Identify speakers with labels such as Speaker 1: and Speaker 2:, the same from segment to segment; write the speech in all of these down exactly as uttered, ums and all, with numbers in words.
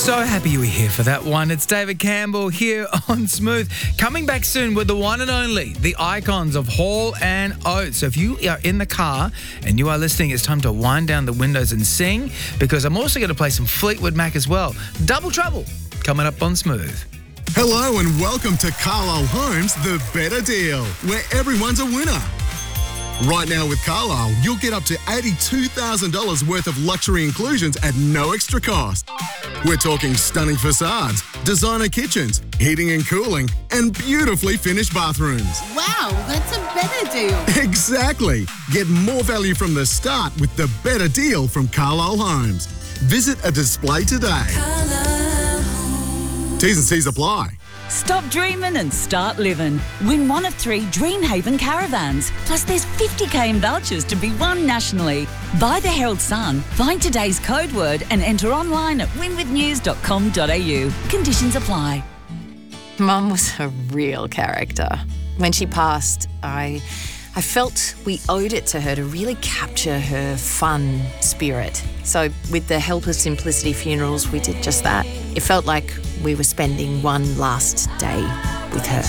Speaker 1: So happy you were here for that one. It's David Campbell here on Smooth. Coming back soon with the one and only, the icons of Hall and Oates. So if you are in the car and you are listening, it's time to wind down the windows and sing, because I'm also going to play some Fleetwood Mac as well. Double trouble coming up on Smooth.
Speaker 2: Hello and welcome to Carlisle Homes, The Better Deal, where everyone's a winner. Right now with Carlisle, you'll get up to eighty-two thousand dollars worth of luxury inclusions at no extra cost. We're talking stunning facades, designer kitchens, heating and cooling, and beautifully finished bathrooms.
Speaker 3: Wow, that's a better deal.
Speaker 2: Exactly. Get more value from the start with the better deal from Carlisle Homes. Visit a display today. T's and C's apply.
Speaker 4: Stop dreaming and start living. Win one of three Dreamhaven caravans. Plus there's fifty k in vouchers to be won nationally. Buy the Herald Sun, find today's code word and enter online at win with news dot com dot a u. Conditions apply.
Speaker 5: Mum was a real character. When she passed, I I felt we owed it to her to really capture her fun spirit. So with the help of Simplicity Funerals, we did just that. It felt like we were spending one last day with her.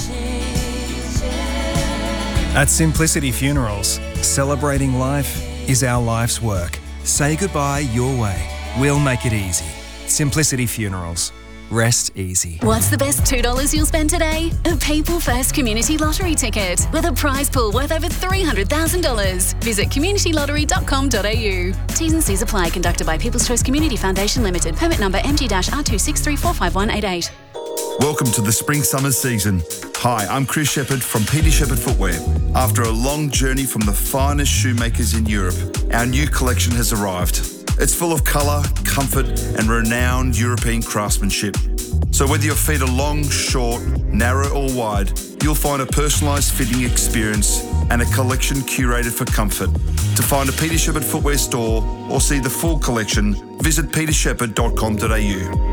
Speaker 6: At Simplicity Funerals, celebrating life is our life's work. Say goodbye your way. We'll make it easy. Simplicity Funerals. Rest easy.
Speaker 7: What's the best two dollars you'll spend today? A People First Community Lottery ticket with a prize pool worth over three hundred thousand dollars. Visit community lottery dot com dot a u. T's and C's apply. Conducted by People's Choice Community Foundation Limited. Permit number M G R two six three four five one eight eight.
Speaker 8: Welcome to the spring-summer season. Hi, I'm Chris Shepherd from Peter Shepherd Footwear. After a long journey from the finest shoemakers in Europe, our new collection has arrived. It's full of colour, comfort and renowned European craftsmanship. So whether your feet are long, short, narrow or wide, you'll find a personalised fitting experience and a collection curated for comfort. To find a Peter Shepherd Footwear store or see the full collection, visit peter shepherd dot com dot a u.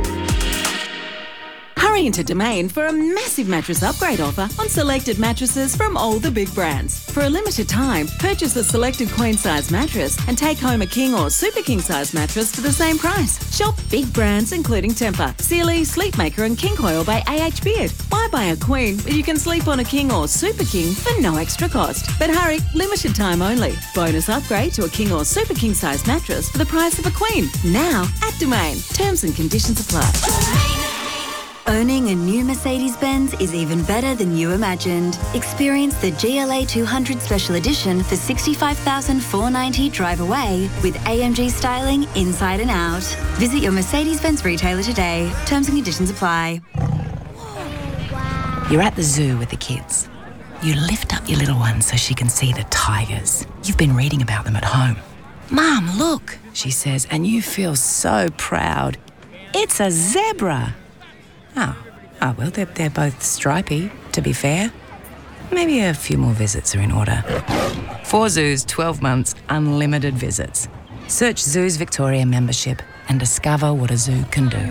Speaker 9: Hurry into Domain for a massive mattress upgrade offer on selected mattresses from all the big brands. For a limited time, purchase a selected queen size mattress and take home a king or super king size mattress for the same price. Shop big brands including Tempur, Sealy, Sleepmaker and King Coil by A H Beard. Why buy a queen when you can sleep on a king or super king for no extra cost? But hurry, limited time only. Bonus upgrade to a king or super king size mattress for the price of a queen. Now at Domain. Terms and conditions apply.
Speaker 10: Owning a new Mercedes-Benz is even better than you imagined. Experience the G L A two hundred Special Edition for sixty-five thousand four hundred ninety dollars drive away with A M G styling inside and out. Visit your Mercedes-Benz retailer today. Terms and conditions apply.
Speaker 11: You're at the zoo with the kids. You lift up your little one so she can see the tigers. You've been reading about them at home. Mum, look, she says, and you feel so proud. It's a zebra. Oh, oh well, they're, they're both stripy, to be fair. Maybe a few more visits are in order. Four zoos, twelve months, unlimited visits. Search Zoos Victoria membership and discover what a zoo can do.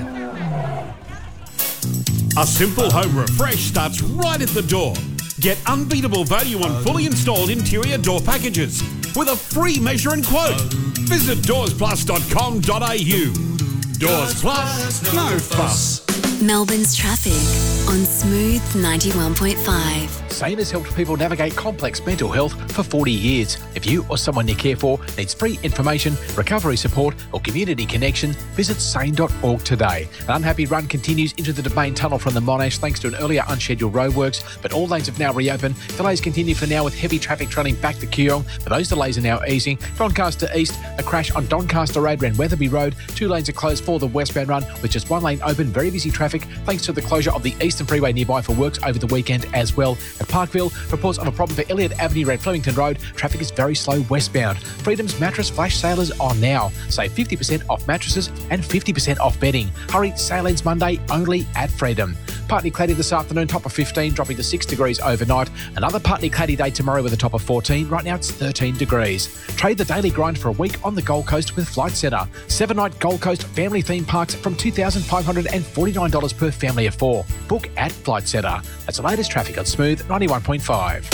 Speaker 12: A simple home refresh starts right at the door. Get unbeatable value on fully installed interior door packages with a free measure and quote. Visit doors plus dot com dot a u. Doors Plus, no fuss.
Speaker 7: Melbourne's traffic on Smooth ninety-one point five.
Speaker 13: SANE has helped people navigate complex mental health for forty years. If you or someone you care for needs free information, recovery support or community connection, visit sane dot org today. An unhappy run continues into the Domain Tunnel from the Monash thanks to an earlier unscheduled roadworks, but all lanes have now reopened. Delays continue for now with heavy traffic trailing back to Kooyong, but those delays are now easing. Doncaster East, a crash on Doncaster Road ran Weatherby Road. Two lanes are closed for the westbound run with just one lane open. Very busy traffic thanks to the closure of the Eastern Freeway nearby for works over the weekend as well. At Parkville, reports on a problem for Elliott Avenue at Flemington Road. Traffic is very slow westbound. Freedom's mattress flash sale is on now. Save fifty percent off mattresses and fifty percent off bedding. Hurry, sale ends Monday only at Freedom. Partly cloudy this afternoon, top of fifteen, dropping to six degrees overnight. Another partly cloudy day tomorrow with a top of fourteen. Right now it's thirteen degrees. Trade the daily grind for a week on the Gold Coast with Flight Centre. Seven-night Gold Coast family theme parks from two thousand five hundred forty-nine dollars per family of four. Book at Flight Centre. That's the latest traffic on Smooth ninety-one point five.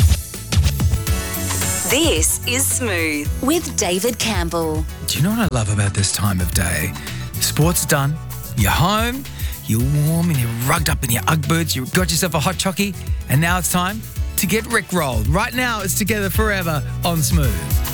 Speaker 7: This is Smooth with David Campbell.
Speaker 1: Do you know what I love about this time of day? Sport's done. You're home, you're warm and you're rugged up in your Ugg boots, you've got yourself a hot chockey, and now it's time to get Rickrolled. Right now, it's Together Forever on Smooth.